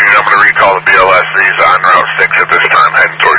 I'm going to recall the BLS. These on Route 6 at this time, heading towards